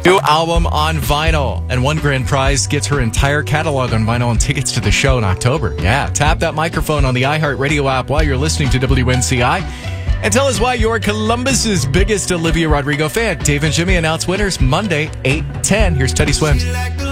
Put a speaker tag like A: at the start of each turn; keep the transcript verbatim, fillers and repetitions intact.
A: New album on vinyl, and one grand prize gets her entire catalog on vinyl and tickets to the show in October. Yeah, tap that microphone on the iHeartRadio app while you're listening to W N C I. And tell us why you're Columbus's biggest Olivia Rodrigo fan. Dave and Jimmy announce winners Monday, eight ten. Here's Teddy Swims.